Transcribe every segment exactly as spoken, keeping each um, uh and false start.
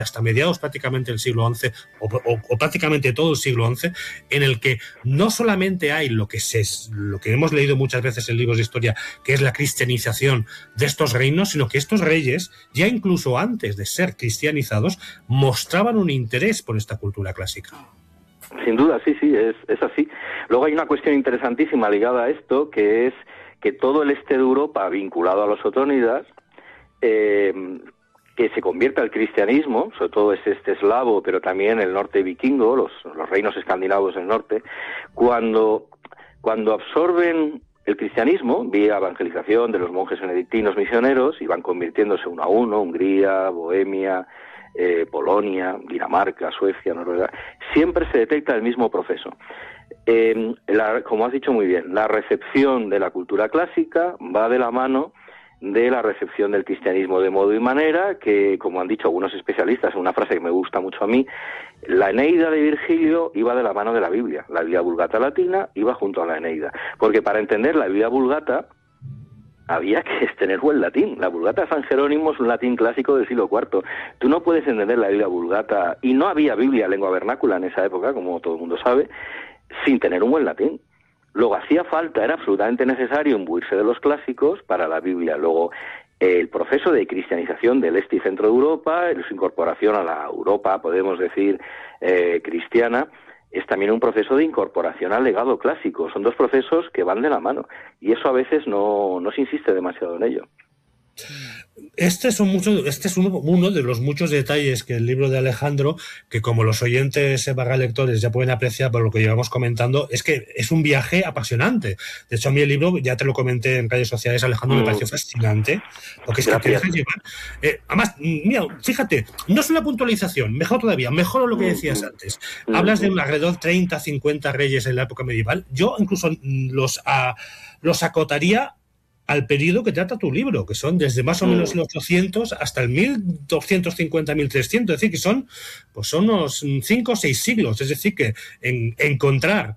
hasta mediados prácticamente del siglo once, o, o, o prácticamente todo el siglo once, en el que no solamente hay lo que, se, lo que hemos leído muchas veces en libros de historia, que es la cristianización de estos reinos, sino que estos reyes, ya incluso antes de ser cristianizados, mostraban un interés por esta cultura clásica. Sin duda, sí, sí, es, es así. Luego hay una cuestión interesantísima ligada a esto, que es que todo el este de Europa, vinculado a los otónidas, eh, que se convierta al cristianismo, sobre todo es este eslavo, pero también el norte vikingo, los, los reinos escandinavos del norte, cuando, cuando absorben el cristianismo, vía evangelización de los monjes benedictinos misioneros, y van convirtiéndose uno a uno, Hungría, Bohemia, eh, Polonia, Dinamarca, Suecia, Noruega, siempre se detecta el mismo proceso. Eh, la, como has dicho muy bien, la recepción de la cultura clásica va de la mano de la recepción del cristianismo de modo y manera que, como han dicho algunos especialistas, una frase que me gusta mucho a mí, la Eneida de Virgilio iba de la mano de la Biblia. La Biblia Vulgata latina iba junto a la Eneida. Porque para entender la Biblia Vulgata había que tener buen latín. La Vulgata de San Jerónimo es un latín clásico del siglo cuarto. Tú no puedes entender la Biblia Vulgata, y no había Biblia lengua vernácula en esa época, como todo el mundo sabe, sin tener un buen latín. Luego hacía falta, era absolutamente necesario imbuirse de los clásicos para la Biblia. Luego el proceso de cristianización del este y centro de Europa, su incorporación a la Europa, podemos decir, eh, cristiana, es también un proceso de incorporación al legado clásico. Son dos procesos que van de la mano, y eso a veces no, no se insiste demasiado en ello. Este, son muchos, este es uno, uno de los muchos detalles que el libro de Alejandro, que como los oyentes barra lectores ya pueden apreciar por lo que llevamos comentando, es que es un viaje apasionante. De hecho, a mí el libro, ya te lo comenté en redes sociales, Alejandro, mm. me pareció fascinante, porque es que te deja llevar. Eh, además, mira, fíjate, no es una puntualización, mejor todavía, mejor lo que decías antes. Hablas de un alrededor treinta, cincuenta reyes en la época medieval. Yo incluso los, a, los acotaría al periodo que trata tu libro, que son desde más o menos el ochocientos hasta el mil doscientos cincuenta a mil trescientos, es decir, que son, pues son unos cinco o seis siglos, es decir, que en, encontrar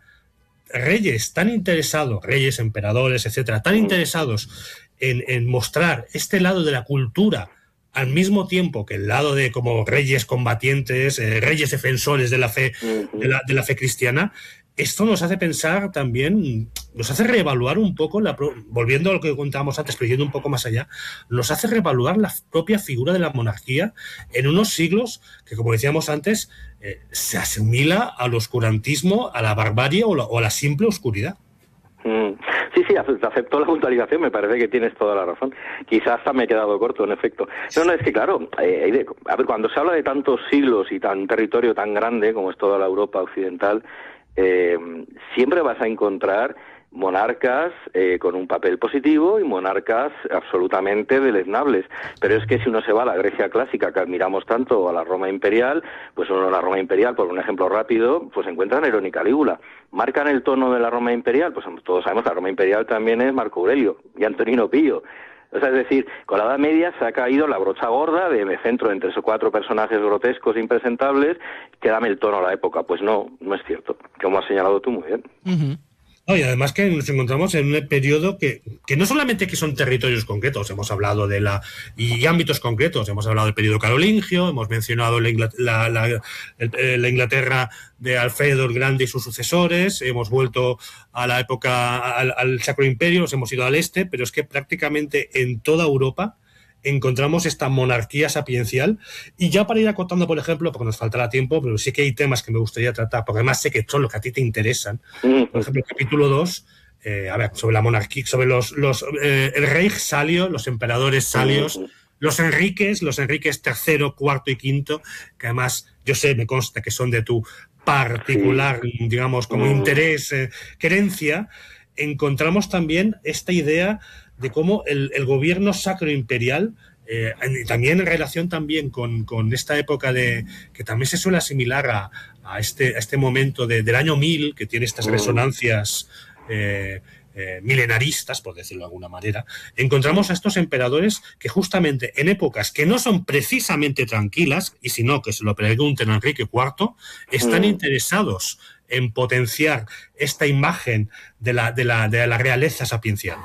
reyes tan interesados, reyes, emperadores, etcétera, tan interesados en, en mostrar este lado de la cultura al mismo tiempo que el lado de como reyes combatientes, eh, reyes defensores de la fe, de la, de la fe cristiana, esto nos hace pensar también, nos hace reevaluar un poco, la, volviendo a lo que contábamos antes, pero yendo un poco más allá, nos hace reevaluar la propia figura de la monarquía en unos siglos que, como decíamos antes, eh, se asimila al oscurantismo, a la barbarie o, la, o a la simple oscuridad. Mm. Sí, sí, aceptó la puntualización, me parece que tienes toda la razón. Quizás hasta me he quedado corto, en efecto. No, no, es que claro, eh, de, a ver, cuando se habla de tantos siglos y tan territorio tan grande como es toda la Europa occidental, Eh, siempre vas a encontrar monarcas eh, con un papel positivo y monarcas absolutamente deleznables. Pero es que si uno se va a la Grecia clásica, que admiramos tanto, o a la Roma imperial, pues uno en la Roma imperial, por un ejemplo rápido, pues encuentra a Nerón y Calígula. ¿Marcan el tono de la Roma imperial? Pues todos sabemos que la Roma imperial también es Marco Aurelio y Antonino Pío. O sea, es decir, con la Edad Media se ha caído la brocha gorda de me centro en tres o cuatro personajes grotescos, impresentables, que dame el tono a la época. Pues no, no es cierto, como has señalado tú muy bien. Uh-huh. No, y además que nos encontramos en un periodo que, que no solamente que son territorios concretos, hemos hablado de la y ámbitos concretos, hemos hablado del periodo carolingio, hemos mencionado la, Ingl- la, la, el, la Inglaterra de Alfredo el Grande y sus sucesores, hemos vuelto a la época, al, al Sacro Imperio, nos hemos ido al este, pero es que prácticamente en toda Europa encontramos esta monarquía sapiencial. Y ya para ir acotando, por ejemplo, porque nos faltará tiempo, pero sí que hay temas que me gustaría tratar, porque además sé que son los que a ti te interesan. Por ejemplo, el capítulo dos, eh, a ver, sobre la monarquía, sobre los, los eh, el rey Salio, los emperadores Salios, los Enriques, los Enriques tercero, cuarto y quinto, que además yo sé, me consta que son de tu particular, digamos, como interés, eh, querencia. Encontramos también esta idea de cómo el, el gobierno sacro imperial, eh, también en relación también con, con esta época de que también se suele asimilar a, a, este, a este momento de, del año mil, que tiene estas resonancias eh, eh, milenaristas, por decirlo de alguna manera, encontramos a estos emperadores que justamente en épocas que no son precisamente tranquilas, y si no, que se lo pregunten a Enrique cuarto, están mm. interesados en potenciar esta imagen de la, de la, de la realeza sapiencial.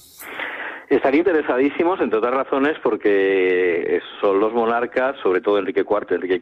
Estaría interesadísimos, entre otras razones, porque son los monarcas, sobre todo Enrique cuarto y Enrique